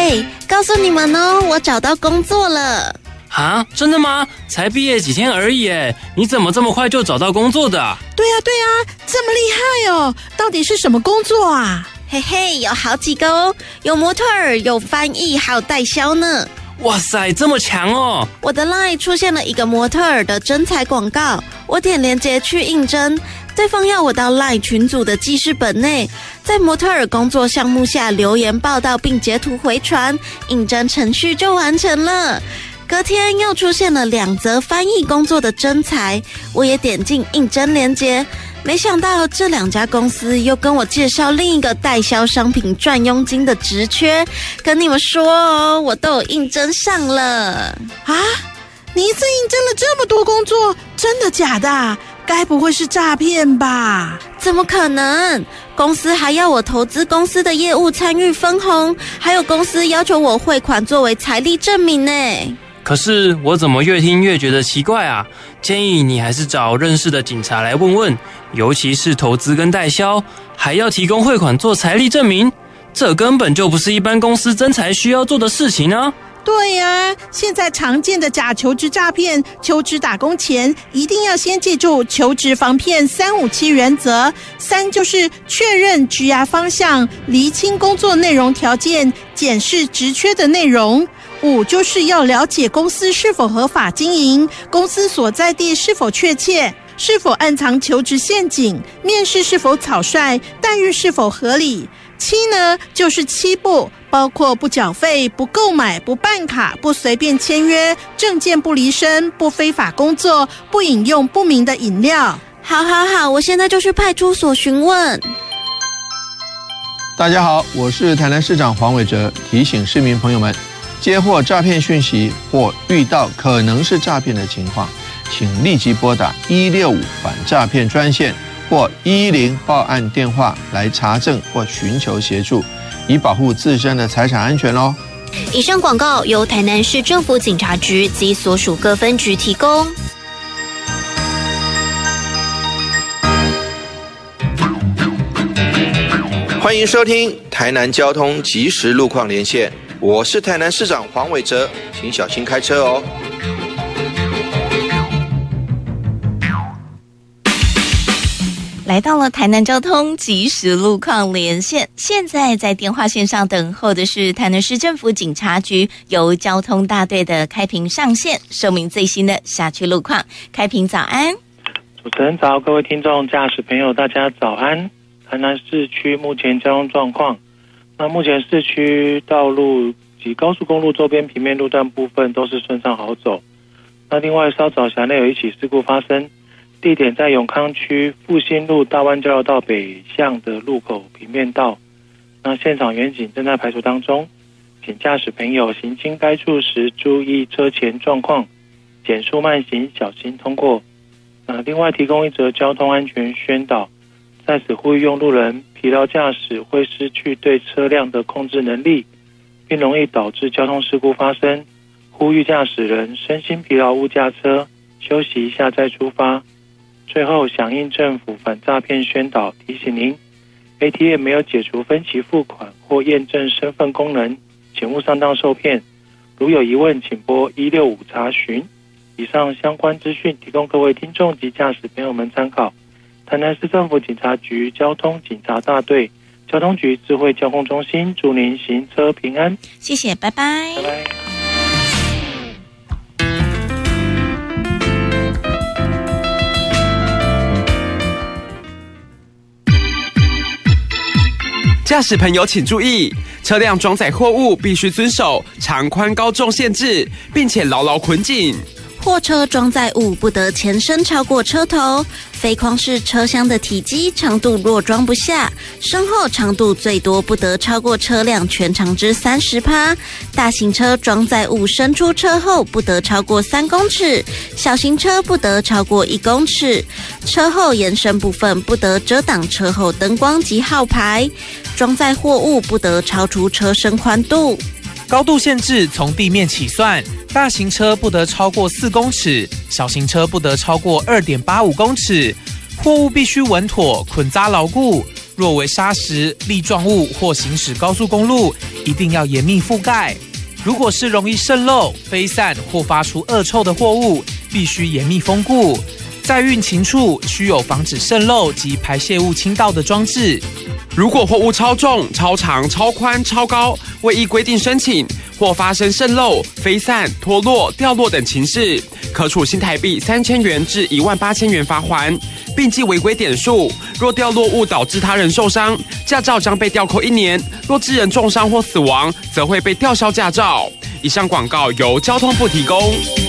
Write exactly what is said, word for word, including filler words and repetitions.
嘿，告诉你们哦，我找到工作了。 啊，真的吗？才毕业几天而已耶，你怎么这么快就找到工作的啊？ 对啊对啊，这么厉害哦，到底是什么工作啊？ 嘿嘿，有好几个哦，有模特儿，有翻译，还有代销呢。 哇塞，这么强哦！ 我的 LINE 出现了一个模特儿的征才广告，我点连结去应征，对方要我到 LINE 群组的记事本内，在模特儿工作项目下留言报道并截图回传，应征程序就完成了。隔天又出现了两则翻译工作的征才，我也点进应征连结，没想到这两家公司又跟我介绍另一个代销商品赚佣金的职缺，跟你们说哦，我都有应征上了。 啊，你一次应征了这么多工作，真的假的？该不会是诈骗吧？ 怎么可能？公司还要我投资公司的业务参与分红，还有公司要求我汇款作为财力证明呢。 可是我怎么越听越觉得奇怪啊？建议你还是找认识的警察来问问，尤其是投资跟代销，还要提供汇款做财力证明，这根本就不是一般公司征才需要做的事情啊！ 对呀、啊，现在常见的假求职诈骗，求职打工前一定要先记住求职防骗三五七原则。三就是确认职涯方向，厘清工作内容条件，检视职缺的内容。五就是要了解公司是否合法经营，公司所在地是否确切，是否暗藏求职陷阱，面试是否草率，待遇是否合理。七呢，就是七不，包括不缴费、不购买、不办卡、不随便签约、证件不离身、不非法工作、不饮用不明的饮料。 好好好，我现在就去派出所询问。 大家好，我是台南市长黄伟哲，提醒市民朋友们，接获诈骗讯息或遇到可能是诈骗的情况，请立即拨打一六五反诈骗专线或一一零报案电话来查证或寻求协助，以保护自身的财产安全哦。 以上广告由台南市政府警察局及所属各分局提供。 欢迎收听台南交通即时路况连线，我是台南市长黄伟哲，请小心开车哦。 来到了台南交通即时路况连线，现在在电话线上等候的是台南市政府警察局由交通大队的开平上线，说明最新的辖区路况。开平早安。 主持人早，各位听众驾驶朋友大家早安。台南市区目前交通状况，那目前市区道路及高速公路周边平面路段部分都是顺畅好走。那另外稍早辖内有一起事故发生，地点在永康区复兴路大湾交流道北向的路口平面道，那现场员警正在排除当中，请驾驶朋友行经该处时注意车前状况，减速慢行，小心通过。那另外提供一则交通安全宣导，在此呼吁用路人，疲劳驾驶会失去对车辆的控制能力，并容易导致交通事故发生，呼吁驾驶人身心疲劳勿驾车，休息一下再出发。最后响应政府反诈骗宣导，提醒您 A T M 没有解除分期付款或验证身份功能，请勿上当受骗。如有疑问，请拨一六五查询。以上相关资讯提供各位听众及驾驶朋友们参考。台南市政府警察局交通警察大队交通局智慧交通中心，祝您行车平安。 谢谢，拜拜。 拜拜。 驾驶朋友请注意，车辆装载货物必须遵守长宽高重限制，并且牢牢捆紧。 货车装载物不得前伸超过车头，非框式车厢的体积长度若装不下，身后长度最多不得超过车辆全长之 百分之三十， 大型车装载物伸出车后不得超过三公尺，小型车不得超过一公尺，车后延伸部分不得遮挡车后灯光及号牌，装载货物不得超出车身宽度。 高度限制从地面起算，大型车不得超过四公尺，小型车不得超过 二点八五公尺，货物必须稳妥捆扎牢固。若为砂石、粒状物或行驶高速公路， 一定要严密覆盖。如果是容易渗漏、飞散或发出恶臭的货物，必须严密封固。在运勤处需有防止渗漏及排泄物倾倒的装置。 如果货物超重、超长、超宽、超高，未依规定申请，或发生渗漏、飞散、脱落、掉落等情事，可处新台币三千元至一万八千元罚锾，并记违规点数。若掉落物导致他人受伤，驾照将被吊扣一年；若致人重伤或死亡，则会被吊销驾照。以上广告由交通部提供。